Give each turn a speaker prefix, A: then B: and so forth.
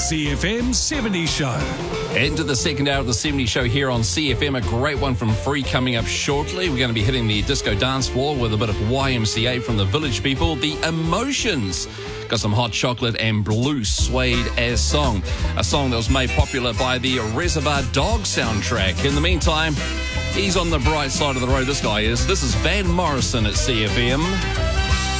A: CFM 70 Show.
B: Into the second hour of the 70 Show here on CFM. A great one from Free coming up shortly. We're going to be hitting the disco dance floor with a bit of YMCA from the Village People. The Emotions. Got some Hot Chocolate and Blue Suede as song. A song that was made popular by the Reservoir Dogs soundtrack. In the meantime, he's on the bright side of the road, this guy is. This is Van Morrison at CFM.